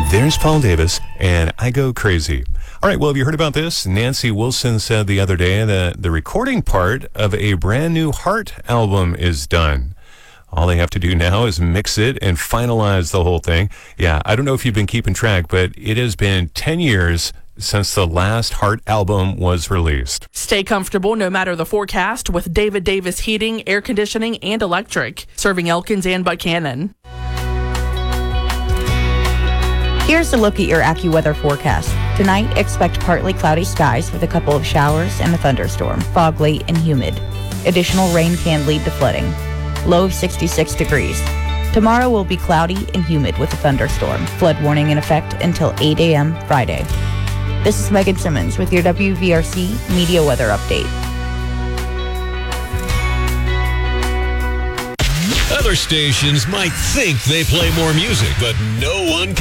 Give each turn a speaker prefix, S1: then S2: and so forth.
S1: There's Paul Davis, and I Go Crazy. All right, well, have you heard about this? Nancy Wilson said the other day that the recording part of a brand new Heart album is done. All they have to do now is mix it and finalize the whole thing. Yeah, I don't know if you've been keeping track, but it has been 10 years since the last Heart album was released.
S2: Stay comfortable no matter the forecast with David Davis Heating, Air Conditioning, and Electric, serving Elkins and Buchanan.
S3: Here's a look at your AccuWeather forecast. Tonight, expect partly cloudy skies with a couple of showers and a thunderstorm. Fog late and humid. Additional rain can lead to flooding. Low of 66 degrees. Tomorrow will be cloudy and humid with a thunderstorm. Flood warning in effect until 8 a.m. Friday. This is Megan Simmons with your WVRC Media Weather Update.
S4: Other stations might think they play more music, but no one